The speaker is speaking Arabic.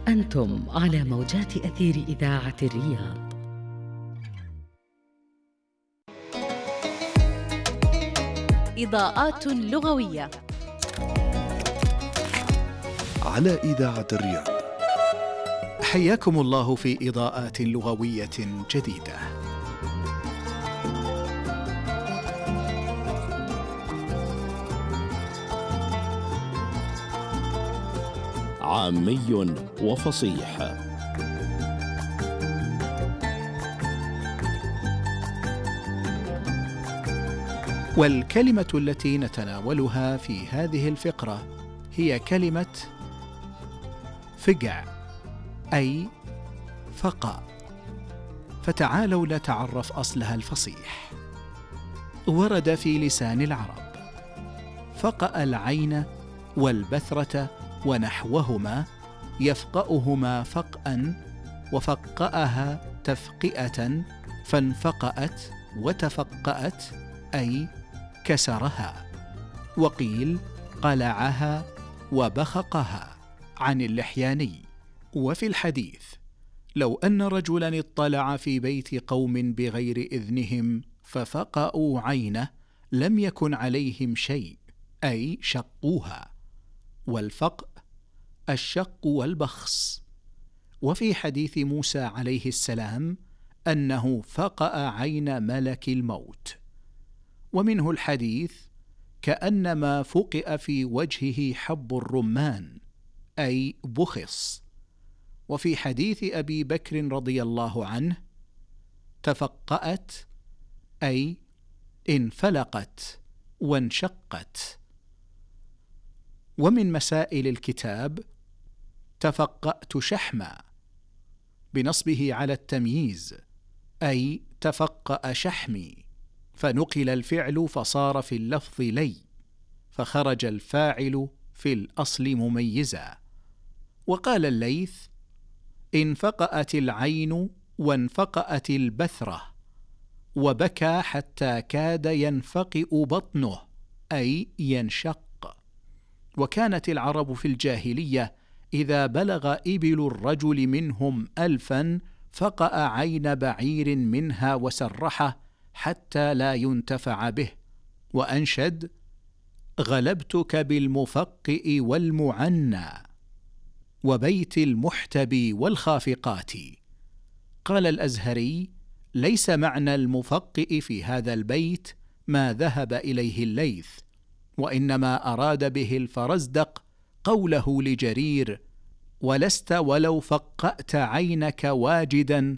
أنتم على موجات أثير إذاعة الرياض. إضاءات لغوية على إذاعة الرياض. حياكم الله في إضاءات لغوية جديدة. عامي وفصيح. والكلمة التي نتناولها في هذه الفقرة هي كلمة فقع، أي فقع. فتعالوا نتعرف أصلها الفصيح. ورد في لسان العرب: فقأ العين والبثرة ونحوهما يفقأهما فقأ، وفقأها تفقئة، فانفقأت وتفقأت أي كسرها. وقيل قلعها وبخقها عن اللحياني. وفي الحديث: لو أن رجلا اطلع في بيت قوم بغير إذنهم ففقأوا عينه لم يكن عليهم شيء، أي شقوها. والفقء الشق والبخس. وفي حديث موسى عليه السلام أنه فقأ عين ملك الموت. ومنه الحديث: كأنما فقئ في وجهه حب الرمان، أي بخص. وفي حديث أبي بكر رضي الله عنه: تفقأت أي انفلقت وانشقت. ومن مسائل الكتاب: تفقأت شحما، بنصبه على التمييز، أي تفقأ شحمي، فنقل الفعل فصار في اللفظ لي، فخرج الفاعل في الأصل مميزا. وقال الليث: انفقأت العين وانفقأت البثرة، وبكى حتى كاد ينفقئ بطنه، أي ينشق. وكانت العرب في الجاهلية إذا بلغ إبل الرجل منهم 1000 فقأ عين بعير منها وسرحه حتى لا ينتفع به. وأنشد: غلبتك بالمفقئ والمعنى، وبيت المحتبي والخافقات. قال الأزهري: ليس معنى المفقئ في هذا البيت ما ذهب إليه الليث، وإنما أراد به الفرزدق قوله لجرير: ولست ولو فقأت عينك واجدا